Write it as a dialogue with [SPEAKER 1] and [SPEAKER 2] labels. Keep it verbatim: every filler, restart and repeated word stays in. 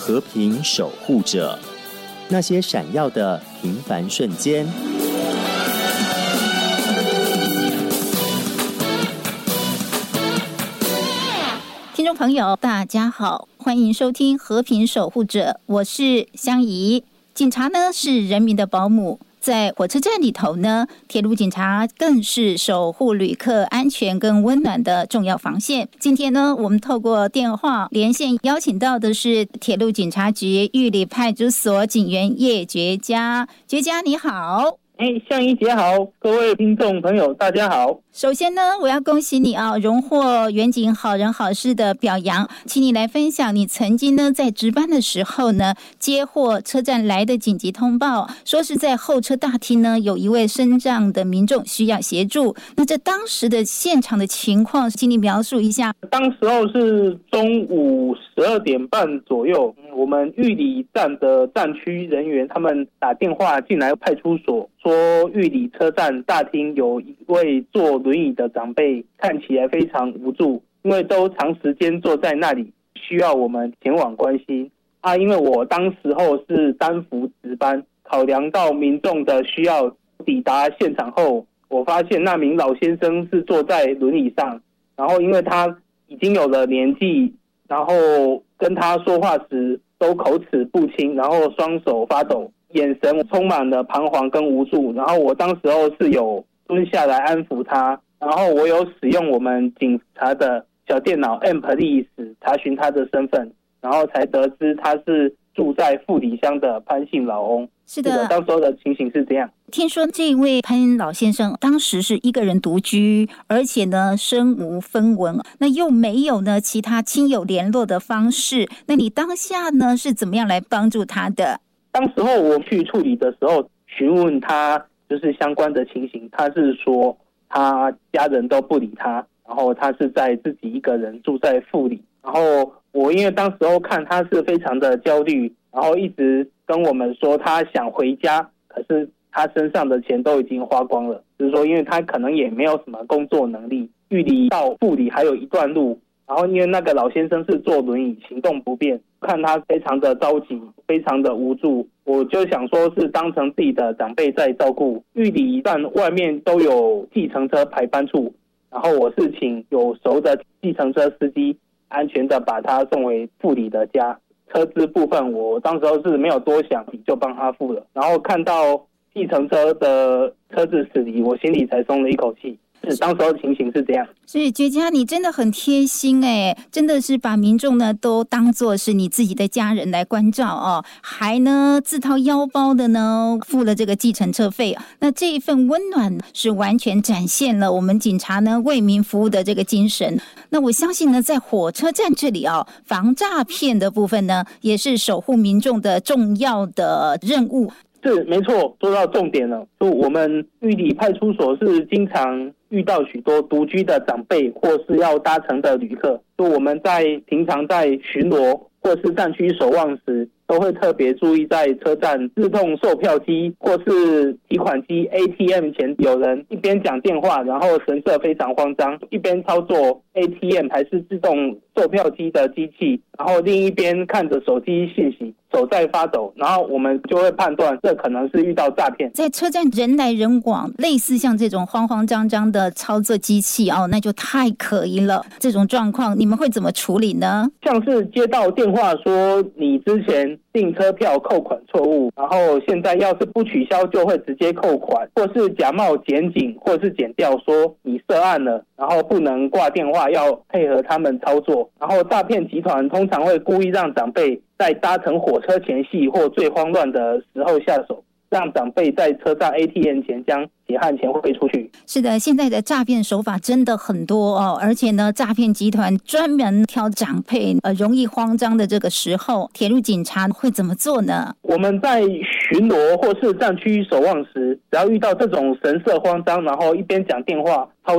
[SPEAKER 1] 和平守护者，那些闪耀的平凡瞬间。
[SPEAKER 2] 听众朋友大家好，欢迎收听和平守护者，我是香怡。警察呢是人民的保姆，在火车站里头呢，铁路警察更是守护旅客安全跟温暖的重要防线。今天呢，我们透过电话连线邀请到的是铁路警察局玉里派出所警员叶觉嘉。觉嘉你好。
[SPEAKER 3] 哎，香怡姐好，各位听众朋友大家好。
[SPEAKER 2] 首先呢，我要恭喜你啊，荣获远警好人好事的表扬，请你来分享你曾经呢在值班的时候呢，接获车站来的紧急通报，说是在候车大厅呢有一位身障的民众需要协助。那这当时的现场的情况，请你描述一下。
[SPEAKER 3] 当时候是中午十二点半左右，我们玉里站的站区人员他们打电话进来派出所，说玉里车站大厅有一位坐轮椅的长辈看起来非常无助，因为都长时间坐在那里，需要我们前往关心啊。因为我当时候是单服值班，考量到民众的需要，抵达现场后，我发现那名老先生是坐在轮椅上，然后因为他已经有了年纪，然后跟他说话时都口齿不清，然后双手发抖，眼神充满了彷徨跟无助。然后我当时候是有蹲下来安抚他，然后我有使用我们警察的小电脑 M Police 查询他的身份，然后才得知他是住在富里乡的潘姓老翁。
[SPEAKER 2] 是的，是的，
[SPEAKER 3] 当时候的情形是这样。
[SPEAKER 2] 听说这位潘老先生当时是一个人独居，而且呢身无分文，那又没有呢其他亲友联络的方式，那你当下呢是怎么样来帮助他的？
[SPEAKER 3] 当时候我去处理的时候，询问他就是相关的情形，他是说他家人都不理他，然后他是在自己一个人住在富里。然后我因为当时候看他是非常的焦虑，然后一直跟我们说他想回家，可是他身上的钱都已经花光了，就是说因为他可能也没有什么工作能力，玉里到富里还有一段路，然后因为那个老先生是坐轮椅行动不便，看他非常的着急，非常的无助，我就想说是当成自己的长辈在照顾。玉里站外面都有计程车排班处，然后我是请有熟的计程车司机安全的把他送回富里的家。车资部分我当时候是没有多想就帮他付了，然后看到计程车的车子驶离，我心里才松了一口气。是当时候的情形是这样。
[SPEAKER 2] 所以觉嘉你真的很贴心哎，真的是把民众呢都当作是你自己的家人来关照哦，还呢自掏腰包的呢付了这个计程车费。那这一份温暖是完全展现了我们警察呢为民服务的这个精神。那我相信呢在火车站这里哦，防诈骗的部分呢也是守护民众的重要的任务。
[SPEAKER 3] 是没错，说到重点了。就我们玉里派出所是经常遇到许多独居的长辈或是要搭乘的旅客，就我们在平常在巡逻或是站区守望时，都会特别注意在车站自动售票机或是提款机 A T M 前有人一边讲电话，然后神色非常慌张，一边操作 A T M 还是自动售票机的机器，然后另一边看着手机讯息，手在发抖，然后我们就会判断这可能是遇到诈骗。
[SPEAKER 2] 在车站人来人往，类似像这种慌慌张张的操作机器哦，那就太可疑了。这种状况你们会怎么处理呢？
[SPEAKER 3] 像是接到电话说你之前订车票扣款错误，然后现在要是不取消就会直接扣款，或是假冒检警或是检调说你涉案了，然后不能挂电话，要配合他们操作。然后诈骗集团通常会故意让长辈在搭乘火车前夕或最慌乱的时候下手，让长辈在车站 A T M 前将血汗钱汇出去。
[SPEAKER 2] 是的，现在的诈骗手法真的很多哦，而且呢，诈骗集团专门挑长辈呃容易慌张的这个时候，铁路警察会怎么做呢？
[SPEAKER 3] 我们在巡逻或是站区守望时，只要遇到这种神色慌张，然后一边讲电话